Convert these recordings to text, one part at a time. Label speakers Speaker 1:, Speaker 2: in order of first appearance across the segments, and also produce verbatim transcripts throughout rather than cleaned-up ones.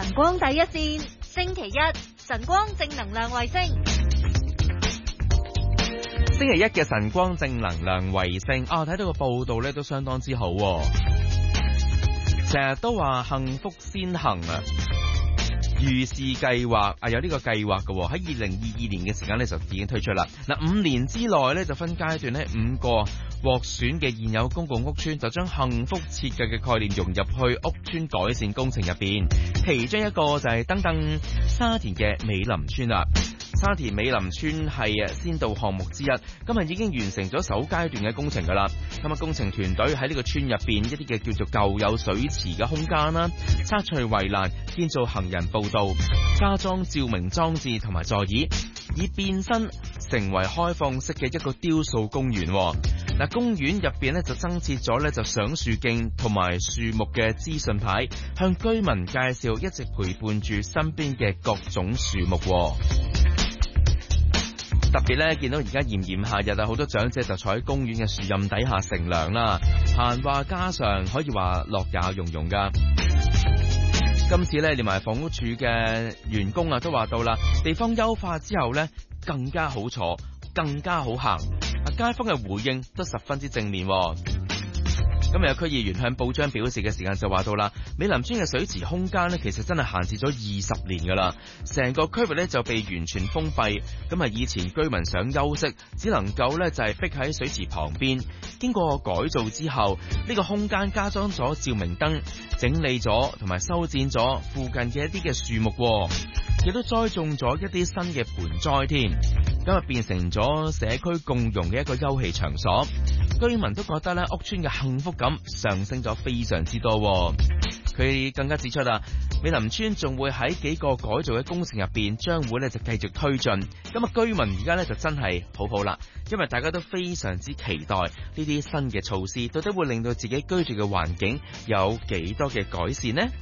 Speaker 1: 晨光第一線，星期一晨光正能量衛星。
Speaker 2: 星期一嘅晨光正能量衛星啊，睇到個報道咧都相當之好，成日都話幸福先行啊，預示計劃啊，有呢個計劃嘅，喺二零二二年嘅時間咧就已經推出啦。嗱，五年之內咧就分階段咧五個獲選嘅現有公共屋邨，就將幸福設計嘅概念融入去屋邨改善工程入邊。其中一個就係登登沙田嘅美林邨啦。沙田美林邨係先導項目之一，今日已經完成咗首階段嘅工程噶啦。咁啊，工程團隊喺呢個村入邊一啲嘅叫做舊有水池嘅空間啦，拆除圍欄，建造行人步道，加裝照明裝置同埋座椅，以變身成為開放式嘅一個雕塑公園。嗱，公園入邊咧就增設咗咧就賞樹徑同埋樹木嘅資訊牌，向居民介紹一直陪伴住身邊嘅各種樹木。特別咧，見到而家炎炎夏日啊，好多長者就坐喺公園嘅樹蔭底下乘涼啦，閒話家常，可以話樂也融融噶。今次咧，連埋房屋署嘅員工啊都話到啦，地方優化之後咧更加好坐，更加好行。街坊嘅回應都十分之正面。今日有區議員向報章表示嘅時間就話到啦，美林邨嘅水池空間呢，其實真係閒置咗二十年噶啦，成個區域呢就被完全封閉。咁啊，以前居民想休息，只能夠呢就係逼喺水池旁邊。經過改造之後，呢個空間加裝咗照明燈，整理咗同埋修剪咗附近嘅一啲嘅樹木，亦都栽種咗一啲新嘅盆栽添。今日變成咗社區共用嘅一個休憩場所，居民都覺得咧屋邨嘅幸福感上升咗非常之多。佢更加指出啦，美林邨仲會喺幾個改造嘅工程入邊，將會咧就繼續推進。咁啊，居民而家咧就真係好好啦，因為大家都非常之期待呢啲新嘅措施，到底會令到自己居住嘅環境有幾多嘅改善呢？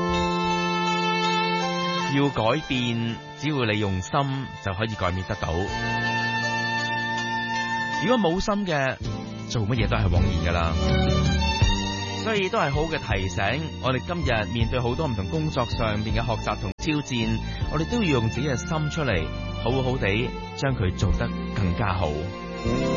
Speaker 2: 要改變，只要你用心就可以改變得到。如果冇心嘅，做乜嘢都係枉然噶啦。所以都係好嘅提醒，我哋今日面對好多唔同工作上面嘅學習同挑戰，我哋都要用自己嘅心出嚟，好好地將佢做得更加好。